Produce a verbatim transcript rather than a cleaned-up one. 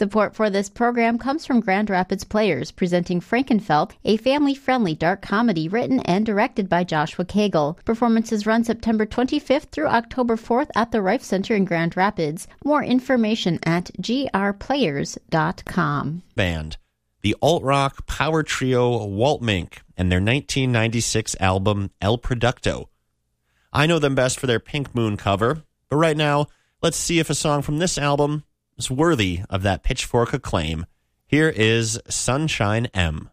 Support for this program comes from Grand Rapids Players, presenting Frankenfeld, a family-friendly dark comedy written and directed by Joshua Cagle. Performances run September twenty-fifth through October fourth at the Rife Center in Grand Rapids. More information at g r players dot com. Band. The alt-rock power trio Walt Mink and their nineteen ninety-six album El Producto. I know them best for their Pink Moon cover, but right now, let's see if a song from this album is worthy of that pitchfork acclaim. Here is Sunshine M.